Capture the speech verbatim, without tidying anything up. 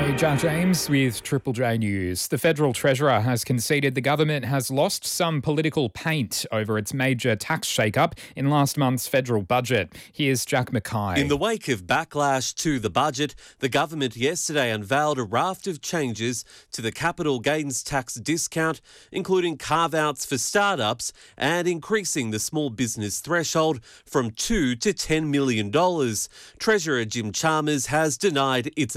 Hey, John James with Triple J News. The Federal Treasurer has conceded the government has lost some political paint over its major tax shake-up in last month's federal budget. Here's Jack Mackay. In the wake of backlash to the budget, the government yesterday unveiled a raft of changes to the capital gains tax discount, including carve-outs for startups and increasing the small business threshold from two to ten million dollars. Treasurer Jim Chalmers has denied its